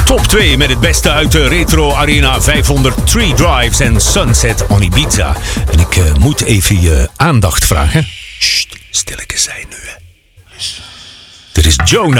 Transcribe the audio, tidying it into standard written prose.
Top 2 met het beste uit de Retro Arena 500 Tree Drives en Sunset on Ibiza. En ik moet even je aandacht vragen. Sst, stilletjes zijn nu. Hè. Dit is Jonah.